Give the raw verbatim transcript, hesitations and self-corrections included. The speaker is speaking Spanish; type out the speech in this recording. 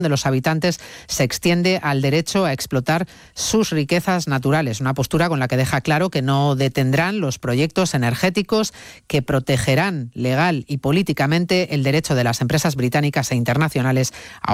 de los habitantes se extiende al derecho a explotar sus riquezas naturales, una postura con la que deja claro que no detendrán los proyectos energéticos que protegerán legal y políticamente el derecho de las empresas británicas e internacionales a